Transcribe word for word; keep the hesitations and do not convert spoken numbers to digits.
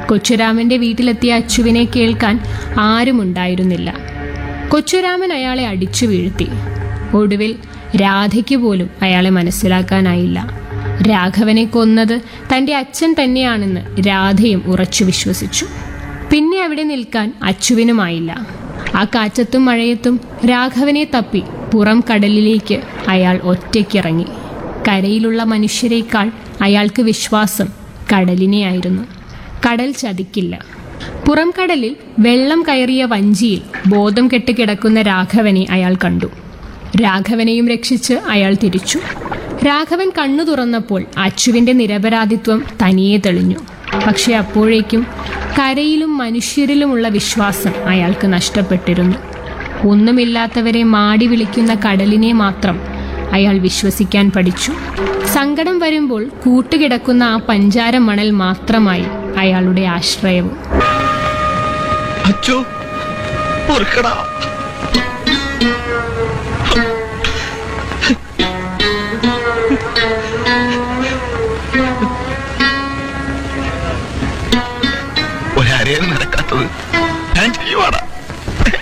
കൊച്ചുരാമന്റെ വീട്ടിലെത്തിയ അച്ചുവിനെ കേൾക്കാൻ ആരുമുണ്ടായിരുന്നില്ല. കൊച്ചുരാമൻ അയാളെ അടിച്ചു വീഴ്ത്തി. ഒടുവിൽ രാധയ്ക്ക് പോലും അയാളെ മനസ്സിലാക്കാനായില്ല. രാഘവനെ കൊന്നത് തന്റെ അച്ഛൻ തന്നെയാണെന്ന് രാധയും ഉറച്ചു വിശ്വസിച്ചു. പിന്നെ അവിടെ നിൽക്കാൻ അച്ചുവിനുമായില്ല. ആ കാറ്റത്തും മഴയത്തും രാഘവനെ തപ്പി പുറം കടലിലേക്ക് അയാൾ ഒറ്റയ്ക്കിറങ്ങി. കരയിലുള്ള മനുഷ്യരെക്കാൾ അയാൾക്ക് വിശ്വാസം കടലിനെയായിരുന്നു. കടൽ ചതിക്കില്ല. പുറം കടലിൽ വെള്ളം കയറിയ വഞ്ചിയിൽ ബോധം കെട്ട് കിടക്കുന്ന രാഘവനെ അയാൾ കണ്ടു. രാഘവനെയും രക്ഷിച്ച് അയാൾ തിരിച്ചു. രാഘവൻ കണ്ണു തുറന്നപ്പോൾ അച്ചുവിന്റെ നിരപരാധിത്വം തനിയെ തെളിഞ്ഞു. പക്ഷെ അപ്പോഴേക്കും കരയിലും മനുഷ്യരിലുമുള്ള വിശ്വാസം അയാൾക്ക് നഷ്ടപ്പെട്ടിരുന്നു. ഒന്നുമില്ലാത്തവരെ മാടി വിളിക്കുന്ന കടലിനെ മാത്രം അയാൾ വിശ്വസിക്കാൻ പഠിച്ചു. സങ്കടം വരുമ്പോൾ കൂട്ടുകിടക്കുന്ന ആ പഞ്ചാര മണൽ മാത്രമായി അയാളുടെ ആശ്രയവും. ഒരരയും നടക്കാത്തത് ഞാൻ ചെയ്യുവാടാ.